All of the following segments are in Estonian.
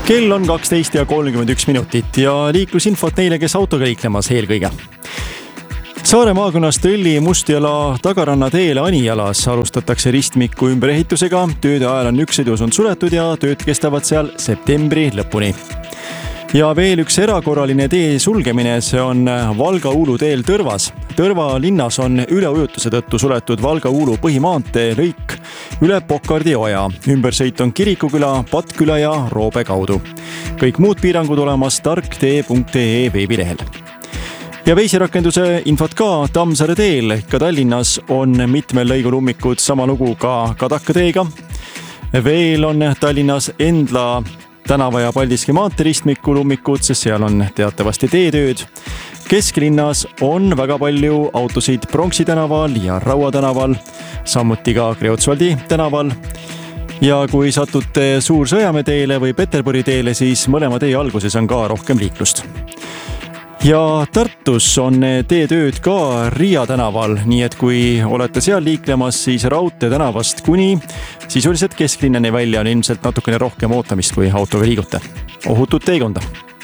Kell on 12:31 ja liiklusinfot neile, kes autoga liiklemas eelkõige. Saare maakonnas Tõlli Mustjala Tagaranna teele Anijalas alustatakse ristmiku ümberehitusega. Tööde ajal on üks sõidus on suletud ja tööd kestavad seal septembri lõpuni. Ja veel üks erakorraline tee sulgemine, see on Valga-Uulu teel Tõrvas. Tõrva linnas on üleujutuse tõttu suletud Valga-Uulu põhimaantee lõik üle Pokardi oja. Ümbersõit on Kirikuküla, Patküla ja Roobe kaudu. Kõik muud piirangud olemas tarktee.ee veebilehel. Ja veisirakenduse infot ka Tammsaare teel. Ka Tallinnas on mitmel lõigul ummikud, sama lugu ka Kadaka teega. Veel on Tallinnas Endla tänava ja Paldiski maanteeristmikul ummikud, sest seal on teatavasti teetööd. Kesklinnas on väga palju autosid Pronksi tänaval ja Raua tänaval, samuti ka Kreutzwaldi tänaval. Ja kui satute Suur-Sõjamäe teele või Peterburi teele, siis mõlema tee alguses on ka rohkem liiklust. Ja Tartus on teetööd ka Riia tänaval, nii et kui olete seal liiklemas, siis Raudtee tänavast kuni sisuliselt kesklinnani välja on ilmselt natukene rohkem ootamist, kui autoga liigute. Ohutut teekonda!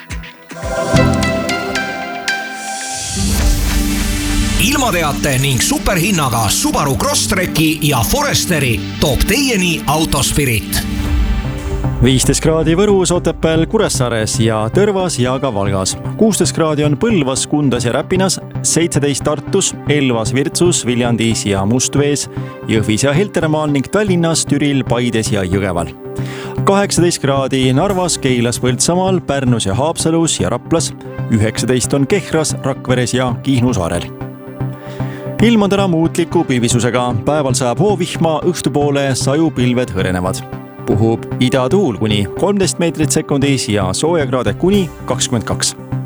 Ilmateate ning superhinnaga Subaru Crosstreki ja Foresteri toob teieni Autospirit. 15 kraadi Võrus, Otepääl, Kuressaares ja Tõrvas ja ka Valgas. 16 kraadi on Põlvas, Kundas ja Räpinas, 17 Tartus, Elvas, Virtsus, Viljandis ja Mustvees, Jõhvis ja Heltermaal ning Tallinnas, Türil, Paides ja Jõgeval. 18 kraadi Narvas, Keilas, Põltsamaal, Pärnus ja Haapsalus ja Raplas, 19 on Kehras, Rakveres ja Kihnu saarel. Ilm on täna muutliku pilvisusega, päeval sajab hoovihma, õhtupoole sajupilved hõrenevad. Puhub idatuul kuni 13 meetrit sekundis ja soojakraade kuni 22.